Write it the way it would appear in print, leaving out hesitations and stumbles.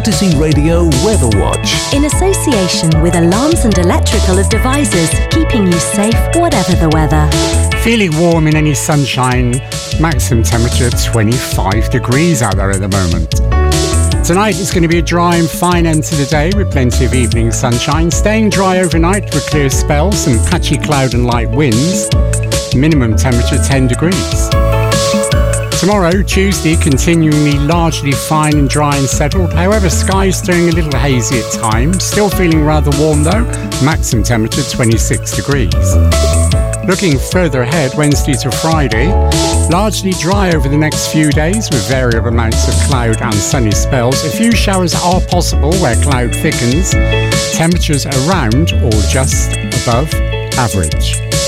Odyssey Radio Weather Watch. In association with Alarms and Electrical Devices, keeping you safe whatever the weather. Feeling warm in any sunshine, maximum temperature 25 degrees out there at the moment. Tonight it's going to be a dry and fine end to the day with plenty of evening sunshine, staying dry overnight with clear spells and patchy cloud and light winds. Minimum temperature 10 degrees. Tomorrow, Tuesday, continuingly largely fine and dry and settled. However, skies turning a little hazy at times. Still feeling rather warm though. Maximum temperature 26 degrees. Looking further ahead, Wednesday to Friday, largely dry over the next few days with variable amounts of cloud and sunny spells. A few showers are possible where cloud thickens. Temperatures around or just above average.